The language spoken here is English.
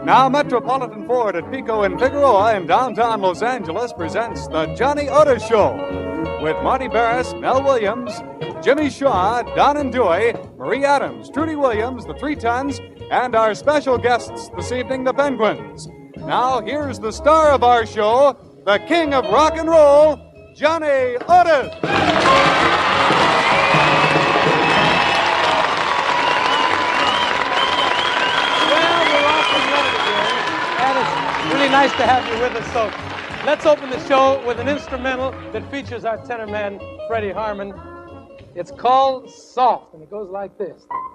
Now, Metropolitan Ford at Pico and Figueroa in downtown Los Angeles presents The Johnny Otis Show with Marty Barris, Mel Williams, Jimmy Shaw, Don and Dewey, Marie Adams, Trudy Williams, the Three Tons, and our special guests this evening, the Penguins. Now, here's the star of our show, the king of rock and roll, Johnny Otis. Really nice to have you with us. So let's open the show with an instrumental that features our tenor man, Freddie Harmon. It's called Soft, and it goes like this.